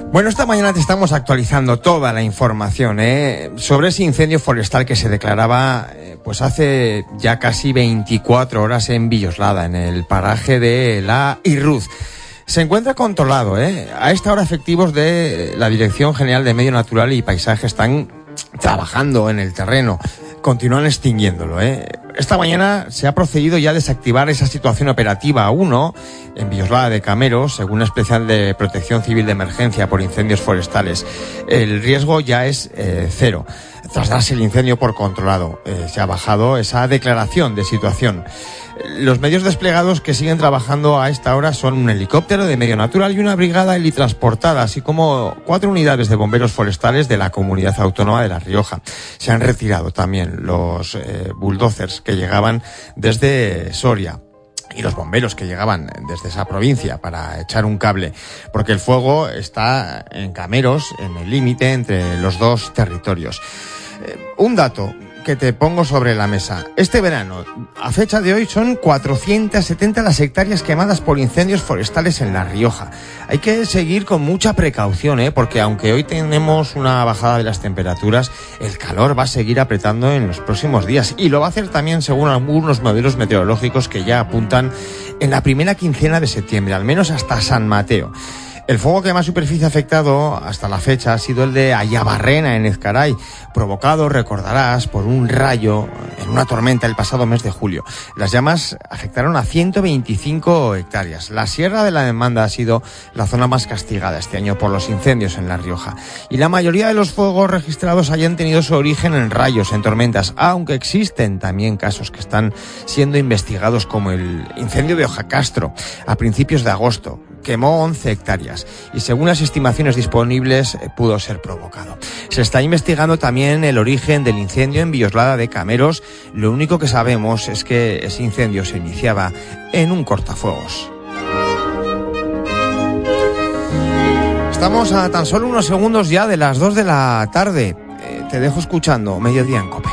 Bueno, esta mañana te estamos actualizando toda la información sobre ese incendio forestal que se declaraba pues hace ya casi 24 horas en Villoslada, en el paraje de la Irruz. Se encuentra controlado. A esta hora efectivos de la Dirección General de Medio Natural y Paisaje están trabajando en el terreno. Continúan extinguiéndolo. Esta mañana se ha procedido ya a desactivar esa situación operativa 1 en Villoslada de Cameros, según la especial de Protección Civil de Emergencia por incendios forestales. El riesgo ya es cero. Tras darse el incendio por controlado, se ha bajado esa declaración de situación. Los medios desplegados que siguen trabajando a esta hora son un helicóptero de medio natural y una brigada helitransportada, así como 4 unidades de bomberos forestales de la Comunidad Autónoma de La Rioja. Se han retirado también los bulldozers que llegaban desde Soria y los bomberos que llegaban desde esa provincia para echar un cable, porque el fuego está en Cameros, en el límite entre los dos territorios. Un dato que te pongo sobre la mesa. Este verano, a fecha de hoy, son 470 las hectáreas quemadas por incendios forestales en La Rioja. Hay que seguir con mucha precaución, porque aunque hoy tenemos una bajada de las temperaturas, el calor va a seguir apretando en los próximos días, y lo va a hacer también según algunos modelos meteorológicos que ya apuntan en la primera quincena de septiembre, al menos hasta San Mateo. El fuego que más superficie ha afectado hasta la fecha ha sido el de Ayabarrena, en Ezcaray, provocado, recordarás, por un rayo en una tormenta el pasado mes de julio. Las llamas afectaron a 125 hectáreas. La Sierra de la Demanda ha sido la zona más castigada este año por los incendios en La Rioja. Y la mayoría de los fuegos registrados hayan tenido su origen en rayos, en tormentas, aunque existen también casos que están siendo investigados, como el incendio de Ojacastro a principios de agosto. Quemó 11 hectáreas y, según las estimaciones disponibles, pudo ser provocado. Se está investigando también el origen del incendio en Villoslada de Cameros. Lo único que sabemos es que ese incendio se iniciaba en un cortafuegos. Estamos a tan solo unos segundos ya de las 2 de la tarde. Te dejo escuchando Mediodía en Cope.